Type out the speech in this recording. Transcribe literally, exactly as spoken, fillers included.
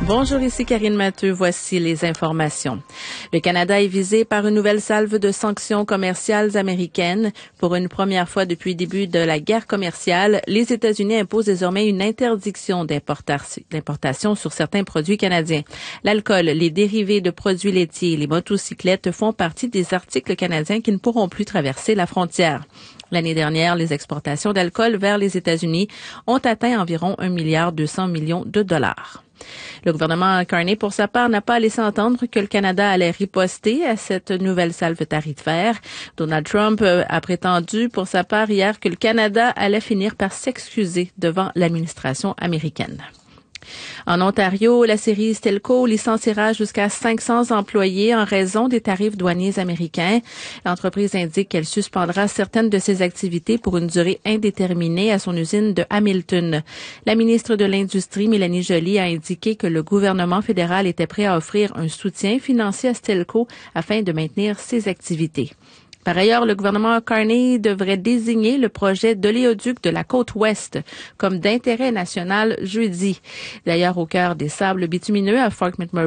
Bonjour, ici Karine Matteux. Voici les informations. Le Canada est visé par une nouvelle salve de sanctions commerciales américaines. Pour une première fois depuis le début de la guerre commerciale, les États-Unis imposent désormais une interdiction d'importation sur certains produits canadiens. L'alcool, les dérivés de produits laitiers et les motocyclettes font partie des articles canadiens qui ne pourront plus traverser la frontière. L'année dernière, les exportations d'alcool vers les États-Unis ont atteint environ un milliard deux cents millions de dollars. Le gouvernement Carney, pour sa part, n'a pas laissé entendre que le Canada allait riposter à cette nouvelle salve tarifaire. Donald Trump a prétendu, pour sa part, hier, que le Canada allait finir par s'excuser devant l'administration américaine. En Ontario, la série Stelco licenciera jusqu'à cinq cents employés en raison des tarifs douaniers américains. L'entreprise indique qu'elle suspendra certaines de ses activités pour une durée indéterminée à son usine de Hamilton. La ministre de l'Industrie, Mélanie Joly, a indiqué que le gouvernement fédéral était prêt à offrir un soutien financier à Stelco afin de maintenir ses activités. Par ailleurs, le gouvernement Carney devrait désigner le projet d'oléoduc de la côte ouest comme d'intérêt national jeudi. D'ailleurs, au cœur des sables bitumineux à Fort McMurray,